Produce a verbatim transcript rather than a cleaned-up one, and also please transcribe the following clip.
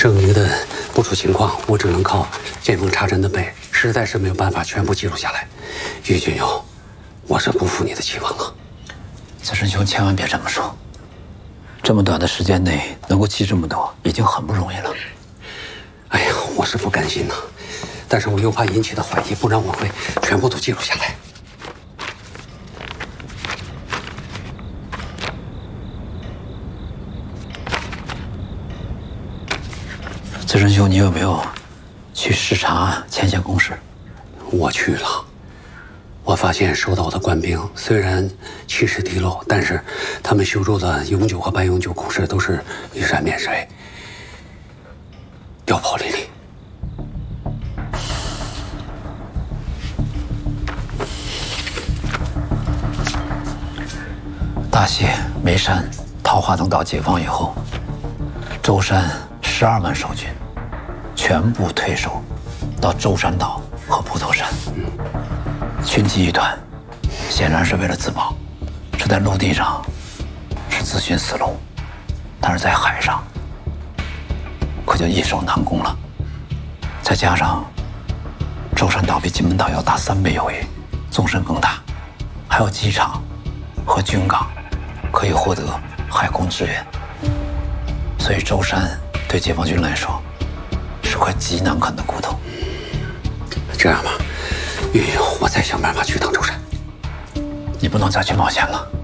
剩余的部署情况，我只能靠见缝插针的背，实在是没有办法全部记录下来。于军友，我是辜负你的期望了。 子申兄，千万别这么说。这么短的时间内能够记这么多，已经很不容易了。 哎呀，我是不甘心呐，但是我又怕引起的怀疑，不然我会全部都记录下来。 子申兄，你有没有去视察前线工事？ 我去了，我发现收到的官兵虽然气势低落，但是他们修筑的永久和半永久工事都是玉山面水，碉堡林立。 大谢、眉山、桃花等岛解放以后，舟山十二万守军。 全部退守到舟山岛和蒲头山，群起一团，显然是为了自保。这在陆地上是自寻死路，但是在海上可就易守难攻了。再加上舟山岛比金门岛要大三倍有余，纵深更大，还有机场和军港可以获得海空支援，所以舟山对解放军来说。 是块极难啃的骨头。 这样吧，运友，我再想办法去趟舟山。 你不能再去冒险了。